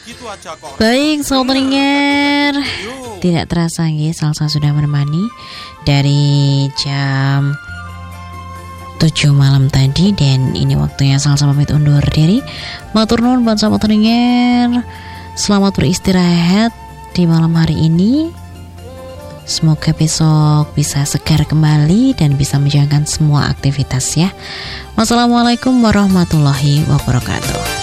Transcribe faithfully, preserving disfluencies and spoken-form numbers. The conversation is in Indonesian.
Baik, sobat pendengar, tidak terasa nggih Salsa sudah menemani dari jam tujuh malam tadi, dan ini waktunya Salsa pamit undur diri. Matur nuwun buat sobat pendengar. Selamat beristirahat di malam hari ini. Semoga besok bisa segar kembali dan bisa menjalankan semua aktivitas ya. Wassalamualaikum warahmatullahi wabarakatuh.